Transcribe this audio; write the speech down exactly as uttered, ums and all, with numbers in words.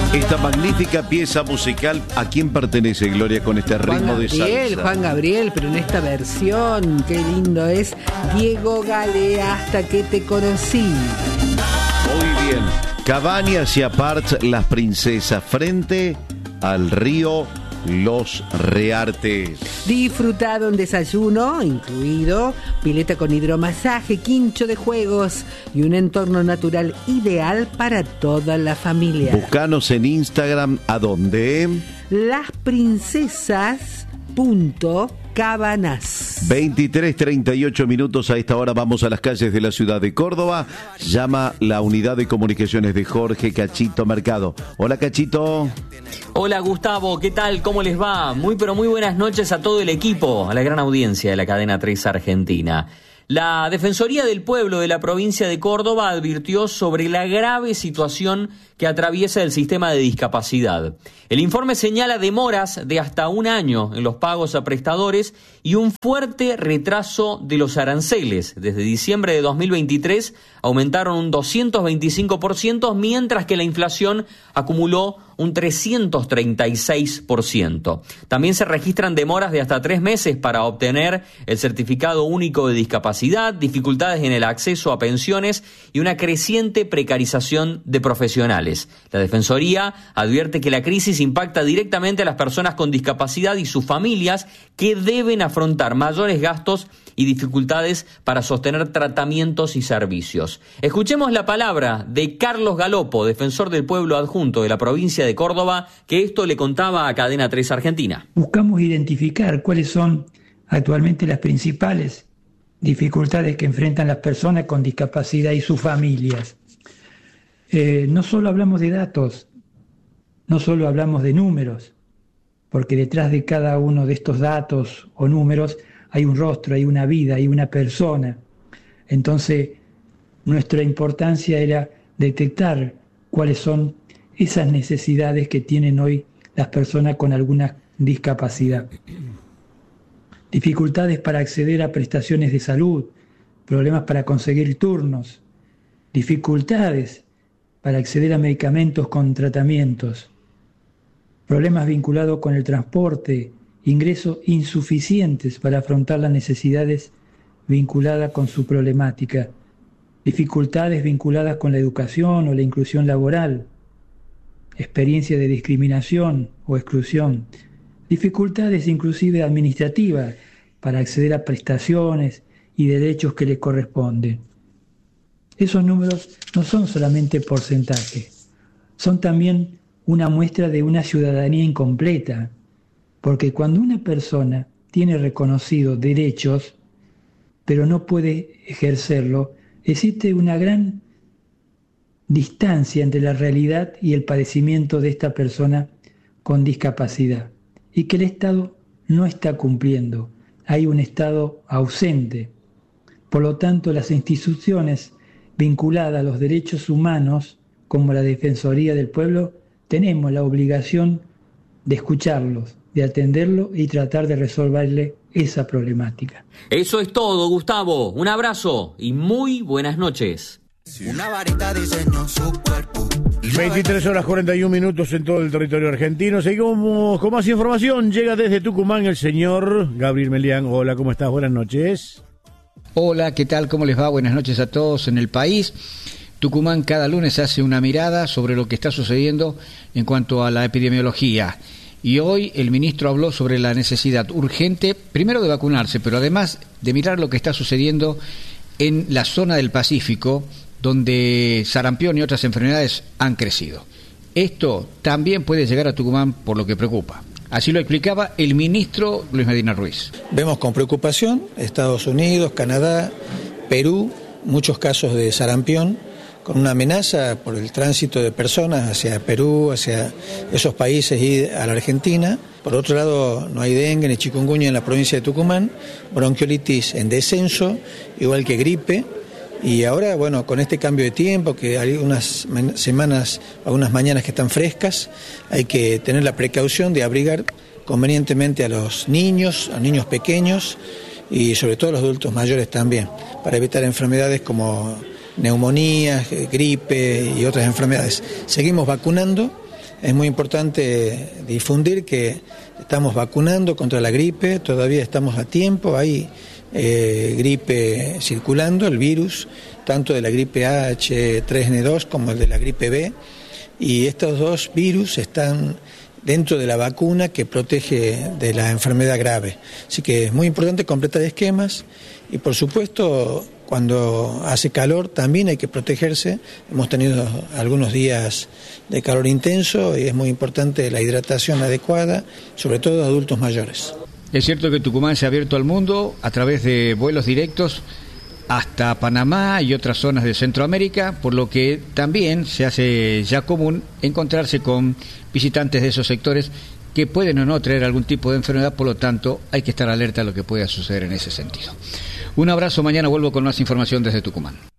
Esta magnífica pieza musical, ¿a quién pertenece, Gloria, con este Juan ritmo Gabriel, de salsa? Juan Gabriel, pero en esta versión, qué lindo es, Diego Galea, Hasta que te conocí. Muy bien. Cabañas y Aparts, Las Princesas, frente al río Los Reartes. Disfruta de un desayuno incluido, pileta con hidromasaje, quincho de juegos y un entorno natural ideal para toda la familia. Buscanos en Instagram, ¿a dónde? Las Princesas punto Cabanas. veintitrés treinta y ocho minutos, a esta hora vamos a las calles de la ciudad de Córdoba. Llama la unidad de comunicaciones de Jorge Cachito Mercado. Hola, Cachito. Hola, Gustavo, ¿qué tal? ¿Cómo les va? Muy pero muy buenas noches a todo el equipo, a la gran audiencia de la cadena tres Argentina. La Defensoría del Pueblo de la provincia de Córdoba advirtió sobre la grave situación que atraviesa el sistema de discapacidad. El informe señala demoras de hasta un año en los pagos a prestadores y un fuerte retraso de los aranceles. Desde diciembre de dos mil veintitrés aumentaron un doscientos veinticinco por ciento, mientras que la inflación acumuló un trescientos treinta y seis por ciento. También se registran demoras de hasta tres meses para obtener el certificado único de discapacidad, dificultades en el acceso a pensiones y una creciente precarización de profesionales. La Defensoría advierte que la crisis impacta directamente a las personas con discapacidad y sus familias, que deben afrontar mayores gastos y dificultades para sostener tratamientos y servicios. Escuchemos la palabra de Carlos Galopo, defensor del pueblo adjunto de la provincia de Córdoba, que esto le contaba a Cadena tres Argentina. Buscamos identificar cuáles son actualmente las principales dificultades que enfrentan las personas con discapacidad y sus familias. Eh, no solo hablamos de datos, no solo hablamos de números, porque detrás de cada uno de estos datos o números hay un rostro, hay una vida, hay una persona. Entonces, nuestra importancia era detectar cuáles son esas necesidades que tienen hoy las personas con alguna discapacidad. Dificultades para acceder a prestaciones de salud, problemas para conseguir turnos, dificultades para acceder a medicamentos con tratamientos, problemas vinculados con el transporte, ingresos insuficientes para afrontar las necesidades vinculadas con su problemática, dificultades vinculadas con la educación o la inclusión laboral, experiencia de discriminación o exclusión, dificultades inclusive administrativas para acceder a prestaciones y derechos que les corresponden. Esos números no son solamente porcentajes, son también una muestra de una ciudadanía incompleta, porque cuando una persona tiene reconocidos derechos, pero no puede ejercerlo, existe una gran distancia entre la realidad y el padecimiento de esta persona con discapacidad, y que el Estado no está cumpliendo. Hay un Estado ausente. Por lo tanto, las instituciones vinculadas a los derechos humanos, como la Defensoría del Pueblo, tenemos la obligación de escucharlos, de atenderlo y tratar de resolverle esa problemática. Eso es todo, Gustavo. Un abrazo y muy buenas noches. Una varita diseñó su cuerpo. veintitrés horas cuarenta y un minutos en todo el territorio argentino. Seguimos con más información. Llega desde Tucumán el señor Gabriel Melián. Hola, ¿cómo estás? Buenas noches. Hola, ¿qué tal? ¿Cómo les va? Buenas noches a todos en el país. Tucumán cada lunes hace una mirada sobre lo que está sucediendo en cuanto a la epidemiología. Y hoy el ministro habló sobre la necesidad urgente, primero de vacunarse, pero además de mirar lo que está sucediendo en la zona del Pacífico, donde sarampión y otras enfermedades han crecido. Esto también puede llegar a Tucumán, por lo que preocupa. Así lo explicaba el ministro Luis Medina Ruiz. Vemos con preocupación Estados Unidos, Canadá, Perú, muchos casos de sarampión, con una amenaza por el tránsito de personas hacia Perú, hacia esos países y a la Argentina. Por otro lado, no hay dengue ni chikungunya en la provincia de Tucumán, bronquiolitis en descenso, igual que gripe. Y ahora, bueno, con este cambio de tiempo, que hay unas semanas, algunas mañanas que están frescas, hay que tener la precaución de abrigar convenientemente a los niños, a niños pequeños y sobre todo a los adultos mayores también, para evitar enfermedades como neumonías, gripe y otras enfermedades. Seguimos vacunando es muy importante difundir que estamos vacunando contra la gripe, todavía estamos a tiempo, hay eh, gripe circulando, el virus, tanto de la gripe A H tres N dos como el de la gripe B, y estos dos virus están dentro de la vacuna que protege de la enfermedad grave. Así que es muy importante completar esquemas y, por supuesto, cuando hace calor también hay que protegerse. Hemos tenido algunos días de calor intenso y es muy importante la hidratación adecuada, sobre todo a adultos mayores. Es cierto que Tucumán se ha abierto al mundo a través de vuelos directos hasta Panamá y otras zonas de Centroamérica, por lo que también se hace ya común encontrarse con visitantes de esos sectores que pueden o no traer algún tipo de enfermedad, por lo tanto hay que estar alerta a lo que pueda suceder en ese sentido. Un abrazo, mañana vuelvo con más información desde Tucumán.